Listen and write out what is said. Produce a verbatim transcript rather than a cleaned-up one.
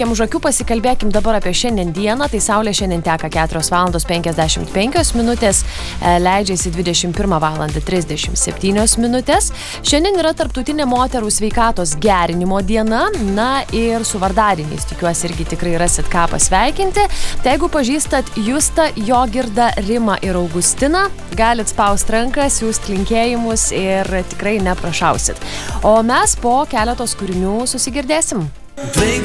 Už akių pasikalbėkim dabar apie šiandien dieną. Tai saulė šiandien teka keturios valandos penkiasdešimt penkios minutės, leidžiasi dvidešimt pirmą valandą trisdešimt septynios minutės. Šiandien yra tarptautinė moterų sveikatos gerinimo diena. Na ir su vardadieniais tikiuosi irgi tikrai rasit ką pasveikinti. Tai jeigu pažįstat Justą, Jogirdą, Rimą ir Augustiną, galit spaust ranką, siųst linkėjimus ir tikrai neprašausit. O mes po keletos kūrinių susigirdėsim.